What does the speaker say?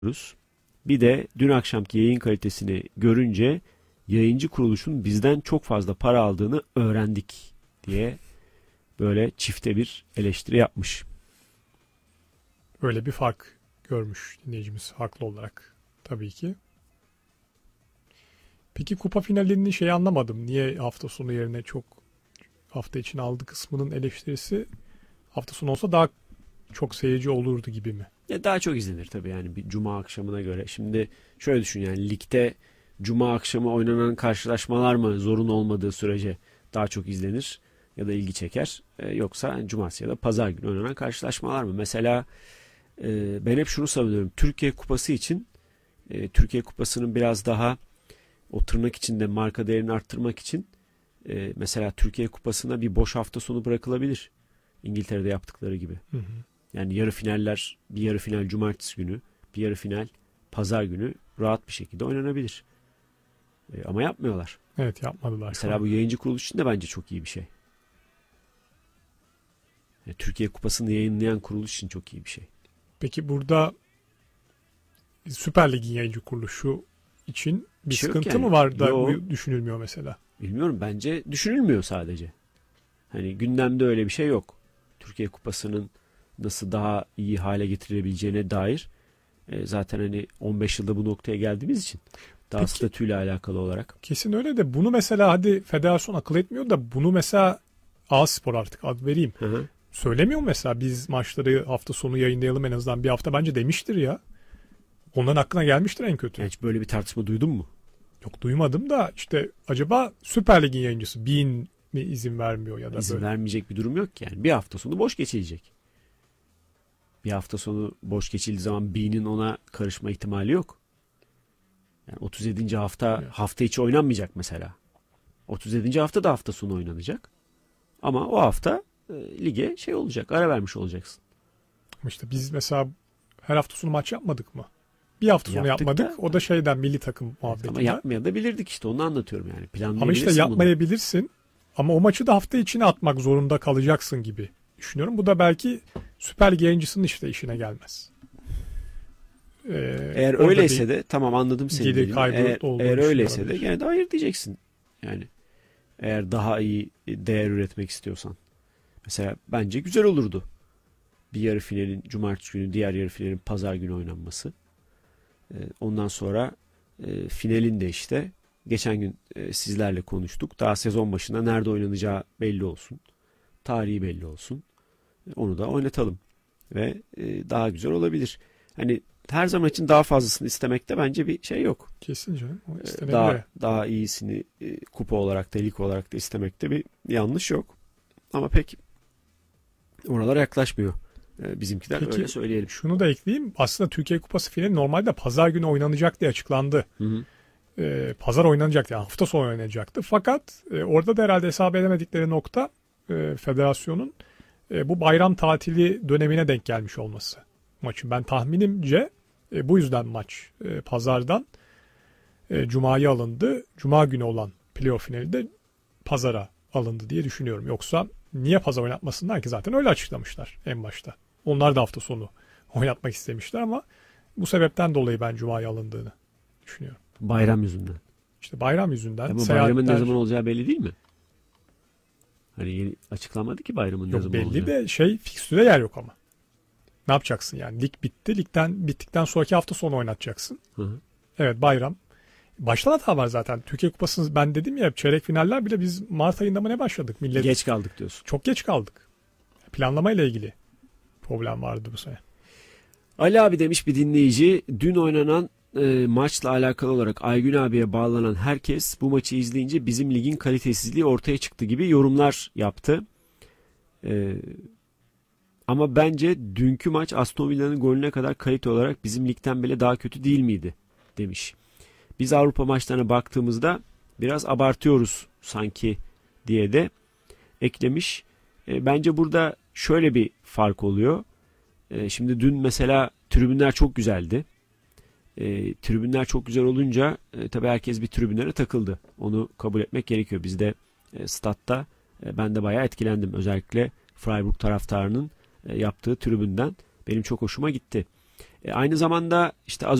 Bir de dün akşamki yayın kalitesini görünce yayıncı kuruluşun bizden çok fazla para aldığını öğrendik diye böyle çifte bir eleştiri yapmış. Öyle bir fark görmüş dinleyicimiz haklı olarak tabii ki. Peki kupa finalini anlamadım. Niye hafta sonu yerine çok hafta içine aldı kısmının eleştirisi hafta sonu olsa daha çok seyirci olurdu gibi mi? Ya daha çok izlenir tabii yani bir cuma akşamına göre. Şimdi şöyle düşün yani ligde cuma akşamı oynanan karşılaşmalar mı zorun olmadığı sürece daha çok izlenir ya da ilgi çeker. Yoksa cumartesi ya da pazar günü oynanan karşılaşmalar mı? Mesela ben hep şunu savunuyorum. Türkiye Kupası için Türkiye Kupası'nın biraz daha o tırnak içinde marka değerini arttırmak için mesela Türkiye Kupası'na bir boş hafta sonu bırakılabilir. İngiltere'de yaptıkları gibi. Hı hı. Yani yarı finaller, bir yarı final cumartesi günü, bir yarı final pazar günü rahat bir şekilde oynanabilir. Ama yapmıyorlar. Evet, yapmadılar. Mesela bu yayıncı kuruluş için de bence çok iyi bir şey. Yani Türkiye Kupası'nı yayınlayan kuruluş için çok iyi bir şey. Peki burada Süper Lig'in yayıncı kuruluşu için bir şey sıkıntı yani. mı var da Yo. bu düşünülmüyor mesela? Bilmiyorum, bence düşünülmüyor sadece. Hani gündemde öyle bir şey yok. Türkiye Kupası'nın nasıl daha iyi hale getirilebileceğine dair zaten hani 15 yılda bu noktaya geldiğimiz için daha Peki, statüyle alakalı olarak. kesin öyle de bunu mesela hadi federasyon akıl etmiyor da bunu mesela A-Spor artık ad vereyim. Hı hı. Söylemiyor mu mesela biz maçları hafta sonu yayınlayalım en azından bir hafta, bence demiştir ya. Onların aklına gelmiştir en kötü. Yani hiç böyle bir tartışma duydun mu? Yok, duymadım da işte acaba Süper Lig'in yayıncısı BeIN mi izin vermiyor ya da İzin böyle. vermeyecek bir durum yok ki yani. Bir hafta sonu boş geçilecek. Bir hafta sonu boş geçildiği zaman B'nin ona karışma ihtimali yok. Yani 37. hafta içi oynanmayacak mesela. 37. hafta da hafta sonu oynanacak. Ama o hafta lige olacak, ara vermiş olacaksın. Ama işte biz mesela her hafta sonu maç yapmadık mı? Bir hafta sonu Yaptık yapmadık. da, O da milli takım muhabbetinden. ama yapmaya da bilirdik işte, onu anlatıyorum yani. Ama işte yapmayabilirsin. Ama o maçı da hafta içine atmak zorunda kalacaksın gibi düşünüyorum. Bu da belki Süper Lig yayıncısının işte işine gelmez. Eğer öyleyse de tamam, anladım senin gelir dediğini. kaybı olduğunu Eğer öyleyse de düşünülebilir. gene de hayır diyeceksin. Yani eğer daha iyi değer üretmek istiyorsan. Mesela bence güzel olurdu. Bir yarı finalin cumartesi günü, diğer yarı finalin pazar günü oynanması. Ondan sonra finalin de işte geçen gün sizlerle konuştuk. Daha sezon başında nerede oynanacağı belli olsun. Tarihi belli olsun. Onu da oynatalım. Ve daha güzel olabilir. Hani her zaman için daha fazlasını istemekte bence bir şey yok. Kesin canım. O istenebilir. Daha iyisini kupa olarak da lig olarak da istemekte bir yanlış yok. Ama pek oralara yaklaşmıyor bizimkiler. Peki, öyle söyleyelim. şunu da ekleyeyim. Aslında Türkiye Kupası finali normalde pazar günü oynanacak diye açıklandı. Hı hı. Pazar oynanacaktı. Yani hafta sonu oynanacaktı. Fakat orada da herhalde hesap edemedikleri nokta federasyonun bu bayram tatili dönemine denk gelmiş olması maçın. Ben tahminimce bu yüzden maç pazardan cumaya alındı. Cuma günü olan playoff finali de pazara alındı diye düşünüyorum. Yoksa niye pazar oynatmasınlar ki, zaten öyle açıklamışlar en başta. Onlar da hafta sonu oynatmak istemişler ama bu sebepten dolayı ben cumaya alındığını düşünüyorum. Bayram yüzünden. İşte bayram yüzünden. Ama bayramın ne zaman olacağı belli değil mi? Hani yeni açıklanmadı ki bayramın ne zaman olacağı. Belli de fikstüre yer yok ama. Ne yapacaksın yani? Lig bitti. Ligden bittikten sonraki hafta sonu oynatacaksın. Hı hı. Evet, bayram. Baştan hata var zaten. Türkiye Kupası'nı ben dedim ya, çeyrek finaller bile biz Mart ayında mı ne başladık? Millet Geç kaldık diyorsun. çok geç kaldık. Planlamayla ilgili problem vardı bu sene. Ali abi demiş bir dinleyici, dün oynanan maçla alakalı olarak Aygün abiye bağlanan herkes bu maçı izleyince bizim ligin kalitesizliği ortaya çıktı gibi yorumlar yaptı. Ama bence dünkü maç Aston Villa'nın golüne kadar kalite olarak bizim ligden bile daha kötü değil miydi demiş. Biz Avrupa maçlarına baktığımızda biraz abartıyoruz sanki diye de eklemiş. Bence burada şöyle bir fark oluyor. Şimdi dün mesela tribünler çok güzeldi. Tribünler çok güzel olunca tabii herkes bir tribünlere takıldı. Onu kabul etmek gerekiyor. Biz de statta ben de bayağı etkilendim. Özellikle Freiburg taraftarının yaptığı tribünden benim çok hoşuma gitti. Aynı zamanda işte az